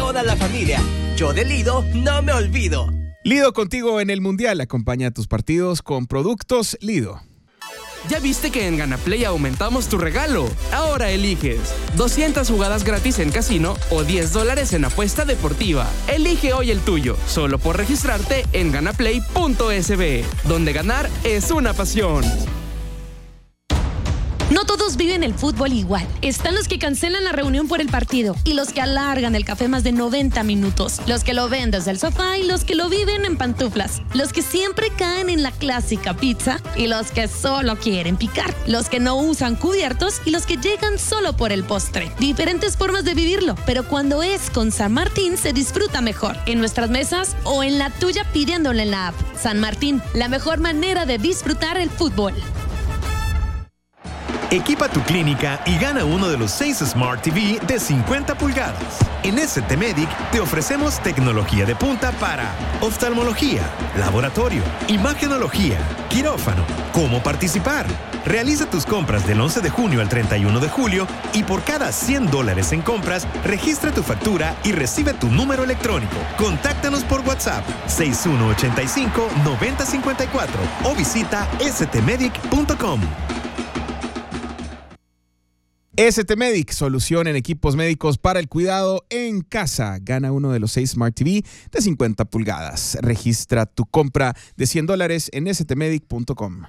toda la familia. Yo de Lido no me olvido. Lido contigo en el Mundial. Acompaña a tus partidos con productos Lido. ¿Ya viste que en Ganaplay aumentamos tu regalo? Ahora eliges 200 jugadas gratis en casino o $10 en apuesta deportiva. Elige hoy el tuyo, solo por registrarte en ganaplay.sb, donde ganar es una pasión. No todos viven el fútbol igual. Están los que cancelan la reunión por el partido y los que alargan el café más de 90 minutos. Los que lo ven desde el sofá y los que lo viven en pantuflas. Los que siempre caen en la clásica pizza y los que solo quieren picar. Los que no usan cubiertos y los que llegan solo por el postre. Diferentes formas de vivirlo, pero cuando es con San Martín se disfruta mejor. En nuestras mesas o en la tuya pidiéndole en la app. San Martín, la mejor manera de disfrutar el fútbol. Equipa tu clínica y gana uno de los 6 Smart TV de 50 pulgadas. En ST Medic te ofrecemos tecnología de punta para oftalmología, laboratorio, imagenología, quirófano. ¿Cómo participar? Realiza tus compras del 11 de junio al 31 de julio y por cada $100 en compras, registra tu factura y recibe tu número electrónico. Contáctanos por WhatsApp 6185-9054 o visita stmedic.com. ST Medic, solución en equipos médicos para el cuidado en casa. Gana uno de los 6 Smart TV de 50 pulgadas. Registra tu compra de $100 en stmedic.com.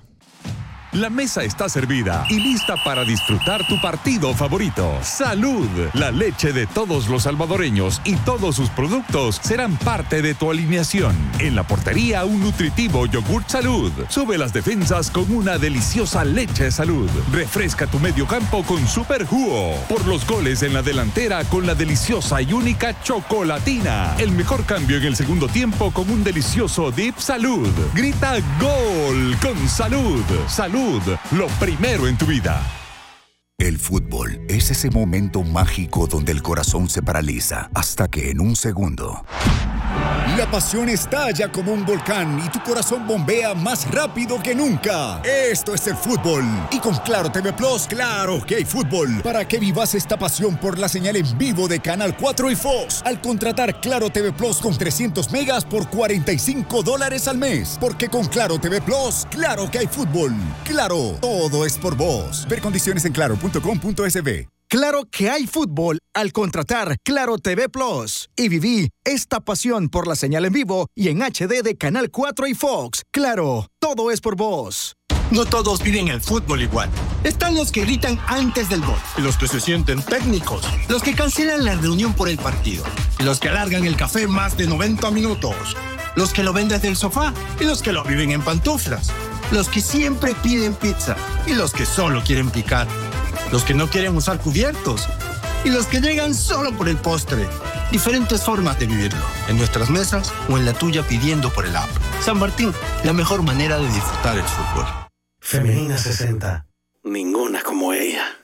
La mesa está servida y lista para disfrutar tu partido favorito. ¡Salud! La leche de todos los salvadoreños y todos sus productos serán parte de tu alineación. En la portería, un nutritivo yogurt Salud. Sube las defensas con una deliciosa leche Salud. Refresca tu mediocampo con Super Jugo. Por los goles en la delantera con la deliciosa y única Chocolatina. El mejor cambio en el segundo tiempo con un delicioso Dip Salud. Grita ¡Gol! Con Salud. Salud, lo primero en tu vida. El fútbol es ese momento mágico donde el corazón se paraliza hasta que en un segundo la pasión estalla como un volcán y tu corazón bombea más rápido que nunca. Esto es el fútbol. Y con Claro TV Plus, claro que hay fútbol. Para que vivas esta pasión por la señal en vivo de Canal 4 y Fox. Al contratar Claro TV Plus con 300 megas por $45 al mes. Porque con Claro TV Plus, claro que hay fútbol. Claro, todo es por vos. Ver condiciones en claro.com.sb. Claro que hay fútbol al contratar Claro TV Plus y viví esta pasión por la señal en vivo y en HD de Canal 4 y Fox. Claro, todo es por vos. No todos viven el fútbol igual. Están los que gritan antes del gol, los que se sienten técnicos, los que cancelan la reunión por el partido, y los que alargan el café más de 90 minutos, los que lo ven desde el sofá y los que lo viven en pantuflas, los que siempre piden pizza y los que solo quieren picar. Los que no quieren usar cubiertos y los que llegan solo por el postre. Diferentes formas de vivirlo, en nuestras mesas o en la tuya pidiendo por el app. San Martín, la mejor manera de disfrutar el fútbol. Femenina 60. Ninguna como ella.